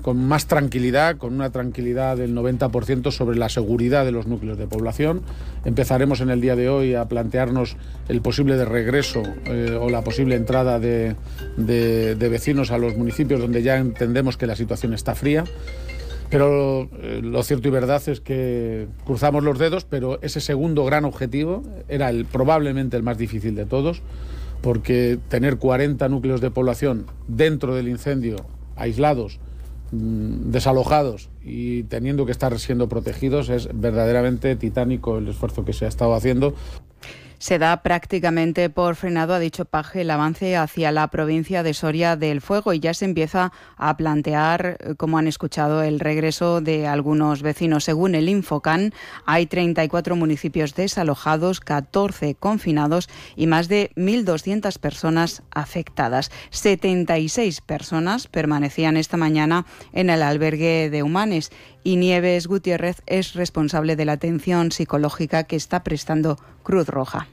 con más tranquilidad, con una tranquilidad del 90% sobre la seguridad de los núcleos de población. Empezaremos en el día de hoy a plantearnos el posible de regreso o la posible entrada de vecinos a los municipios donde ya entendemos que la situación está fría. Pero lo cierto y verdad es que cruzamos los dedos, pero ese segundo gran objetivo era probablemente el más difícil de todos, porque tener 40 núcleos de población dentro del incendio, aislados, desalojados y teniendo que estar siendo protegidos, es verdaderamente titánico el esfuerzo que se ha estado haciendo. Se da prácticamente por frenado, ha dicho Paje, el avance hacia la provincia de Soria del Fuego y ya se empieza a plantear, como han escuchado, el regreso de algunos vecinos. Según el Infocan, hay 34 municipios desalojados, 14 confinados y más de 1.200 personas afectadas. 76 personas permanecían esta mañana en el albergue de Humanes y Nieves Gutiérrez es responsable de la atención psicológica que está prestando Cruz Roja.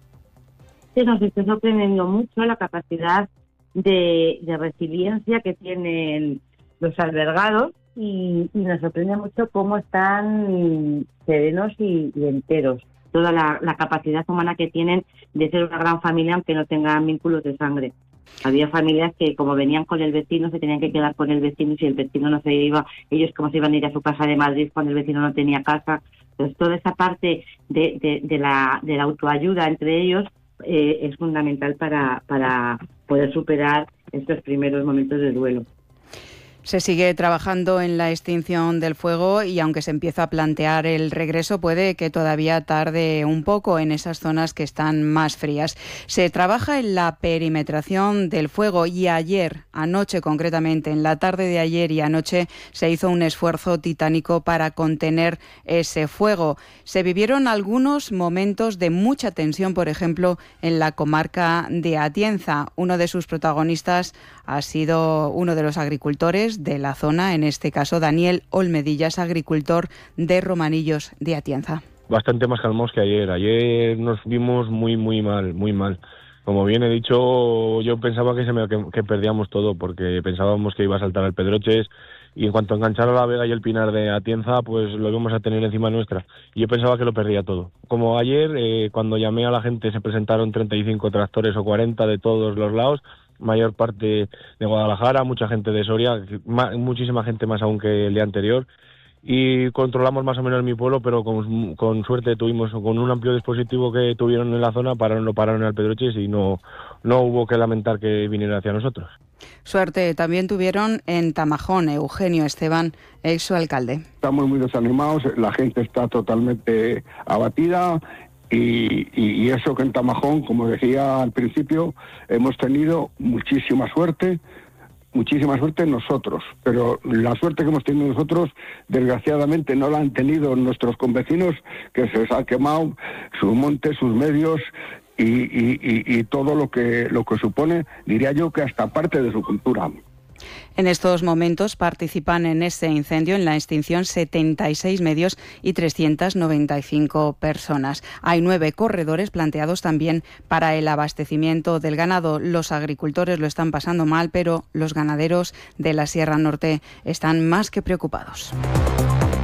Sí, nos está sorprendiendo mucho la capacidad de resiliencia que tienen los albergados y nos sorprende mucho cómo están serenos y enteros. Toda la capacidad humana que tienen de ser una gran familia aunque no tengan vínculos de sangre. Había familias que como venían con el vecino se tenían que quedar con el vecino y si el vecino no se iba, ellos como se iban a ir a su casa de Madrid cuando el vecino no tenía casa. Entonces toda esa parte de la autoayuda entre ellos es fundamental para poder superar estos primeros momentos de duelo. Se sigue trabajando en la extinción del fuego y aunque se empieza a plantear el regreso, puede que todavía tarde un poco en esas zonas que están más frías. Se trabaja en la perimetración del fuego y anoche concretamente, en la tarde de ayer y anoche, se hizo un esfuerzo titánico para contener ese fuego. Se vivieron algunos momentos de mucha tensión, por ejemplo, en la comarca de Atienza. Uno de sus protagonistas ha sido uno de los agricultores de la zona, en este caso Daniel Olmedillas, agricultor de Romanillos de Atienza. Bastante más calmados que ayer. Ayer nos vimos muy mal. Como bien he dicho, yo pensaba que perdíamos todo, porque pensábamos que iba a saltar el Pedroches y en cuanto enganchara la Vega y el Pinar de Atienza, pues lo íbamos a tener encima nuestra. Y yo pensaba que lo perdía todo. Como ayer, cuando llamé a la gente, se presentaron 35 tractores o 40 de todos los lados, mayor parte de Guadalajara, mucha gente de Soria, muchísima gente más aún que el día anterior, y controlamos más o menos mi pueblo, pero con suerte tuvimos, con un amplio dispositivo que tuvieron en la zona, lo pararon al Pedroches y no hubo que lamentar que viniera hacia nosotros. Suerte también tuvieron en Tamajón, Eugenio Esteban, ex su alcalde. Estamos muy desanimados, la gente está totalmente abatida. Y eso que en Tamajón, como decía al principio, hemos tenido muchísima suerte nosotros, pero la suerte que hemos tenido nosotros, desgraciadamente no la han tenido nuestros convecinos, que se les ha quemado sus montes, sus medios y todo lo que supone, diría yo, que hasta parte de su cultura. En estos momentos participan en este incendio, en la extinción, 76 medios y 395 personas. Hay 9 corredores planteados también para el abastecimiento del ganado. Los agricultores lo están pasando mal, pero los ganaderos de la Sierra Norte están más que preocupados.